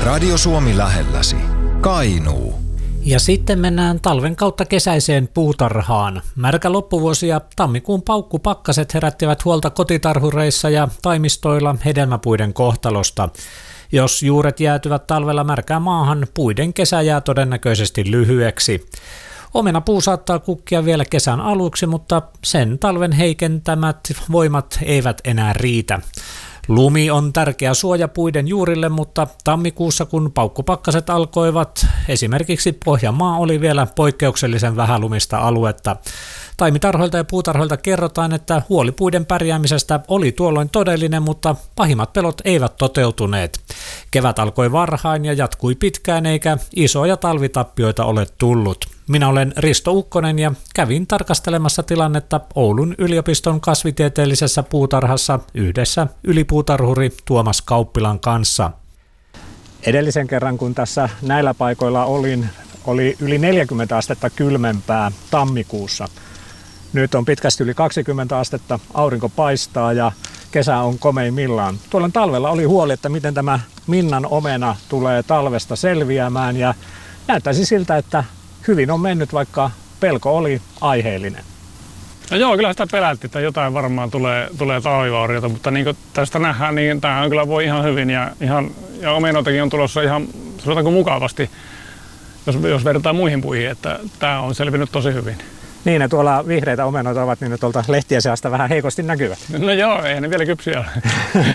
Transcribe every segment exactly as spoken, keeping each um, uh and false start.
Radio Suomi lähelläsi. Kainuu. Ja sitten mennään talven kautta kesäiseen puutarhaan. Märkä loppuvuosi ja tammikuun paukkupakkaset herättivät huolta kotitarhureissa ja taimistoilla hedelmäpuiden kohtalosta. Jos juuret jäätyvät talvella märkään maahan, puiden kesä jää todennäköisesti lyhyeksi. Omenapuu saattaa kukkia vielä kesän aluksi, mutta sen talven heikentämät voimat eivät enää riitä. Lumi on tärkeä suoja puiden juurille, mutta tammikuussa kun paukkupakkaset alkoivat, esimerkiksi Pohjanmaa oli vielä poikkeuksellisen vähälumista aluetta. Taimitarhoilta ja puutarhoilta kerrotaan, että huoli puiden pärjäämisestä oli tuolloin todellinen, mutta pahimmat pelot eivät toteutuneet. Kevät alkoi varhain ja jatkui pitkään, eikä isoja talvitappioita ole tullut. Minä olen Risto Ukkonen ja kävin tarkastelemassa tilannetta Oulun yliopiston kasvitieteellisessä puutarhassa yhdessä ylipuutarhuri Tuomas Kauppilan kanssa. Edellisen kerran, kun tässä näillä paikoilla olin, oli yli neljäkymmentä astetta kylmempää tammikuussa. Nyt on pitkästi yli kaksikymmentä astetta, aurinko paistaa ja kesä on komeimmillaan. Tuolla talvella oli huoli, että miten tämä Minnan omena tulee talvesta selviämään ja näyttäisi siltä, että hyvin on mennyt, vaikka pelko oli aiheellinen. No joo, kyllä sitä pelättiin, että jotain varmaan tulee, tulee talvivauriota, mutta niin kuin tästä nähdään, niin tämä kyllä voi ihan hyvin ja, ihan, ja omenoitakin on tulossa ihan, sanotaanko mukavasti, jos, jos verrataan muihin puihin, että tämä on selvinnyt tosi hyvin. Niin, ja tuolla vihreitä omenoita ovat niin, että tuolta lehtien seasta vähän heikosti näkyvät. No joo, eihän ne vielä kypsiä ole.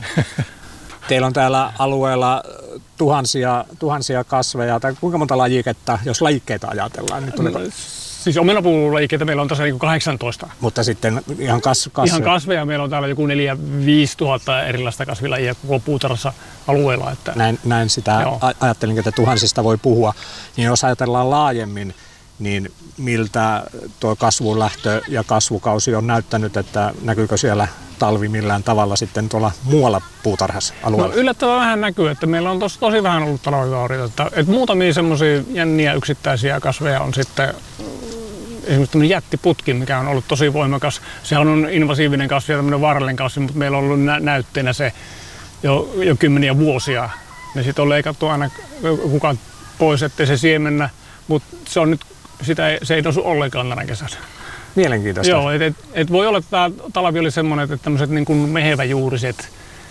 Teillä on täällä alueella tuhansia, tuhansia kasveja, tai kuinka monta lajiketta, jos lajikkeita ajatellaan? Niin tuliko... no, siis omenapuulajikkeita meillä on tässä niin kuin kahdeksantoista. Mutta sitten ihan kas, kasveja? Ihan kasveja. Meillä on täällä joku neljä viisi tuhatta erilaista kasvilajia koko puutarhassa alueella. Että... Näin, näin sitä joo. Ajattelin, että tuhansista voi puhua. Niin jos ajatellaan laajemmin, niin miltä tuo kasvulähtö ja kasvukausi on näyttänyt, että näkyykö siellä talvi millään tavalla sitten tuolla muualla puutarhassa alueella? No, yllättävän vähän näkyy, että meillä on tos, tosi vähän ollut talvivaurioita. Että, että muutamia semmoisia jänniä yksittäisiä kasveja on sitten esimerkiksi tämmöinen jättiputki, mikä on ollut tosi voimakas. Sehän on invasiivinen kasvi ja tämmöinen vaarallinen kasvi, mutta meillä on ollut nä- näytteenä se jo, jo kymmeniä vuosia. Ja sitten on leikattu aina kukaan pois, ettei se siemennä, mutta se on nyt sitä ei, se ei nousu ollenkaan tänä kesänä. Mielenkiintoista. Joo, et, et, et voi olla, että tämä talvi oli semmoinen, että tämmöiset niin kuin meheväjuuriset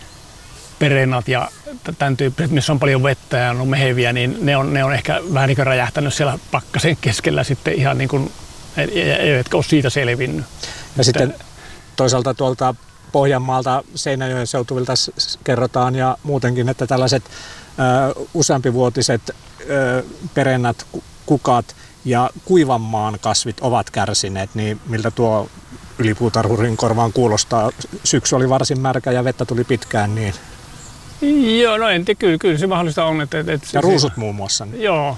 perenat ja tämän tyyppiset, missä on paljon vettä ja on meheviä, niin ne on, ne on ehkä vähän niin kuin räjähtänyt siellä pakkasen keskellä sitten ihan niin kuin, eivätkä ole siitä selvinnyt. Ja sitten toisaalta tuolta Pohjanmaalta Seinäjoen seutuvilta kerrotaan ja muutenkin, että tällaiset ö, useampivuotiset ö, perennät, kukat ja kuivanmaan kasvit ovat kärsineet, niin miltä tuo ylipuutarhurin korvaan kuulostaa? Syksy oli varsin märkä ja vettä tuli pitkään, niin... Joo, no en tiedä, kyllä, kyllä se mahdollista on. Että, että ja ruusut muun muassa. Niin. Joo,